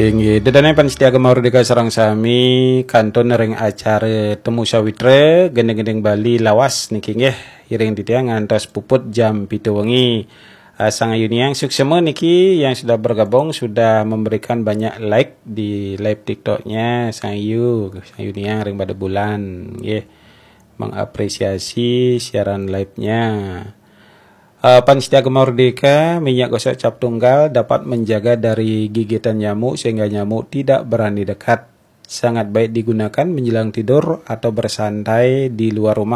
Inggih, dedane panitia Mardika sareng sami kanton ring acara temu sawitre gendeng-gendeng Bali lawas niki nggih iring ditiang ngantos puput jam 7 wengi. Sang Ayuniang suksema niki yang sudah bergabung sudah memberikan banyak like di live TikToknya Sang Ayuniang ring pada bulan nggih. Mengapresiasi siaran live-nya. Panitia Mardika minyak gosok cap tunggal dapat menjaga dari gigitan nyamuk sehingga nyamuk tidak berani dekat. Sangat baik digunakan menjelang tidur atau bersantai di luar rumah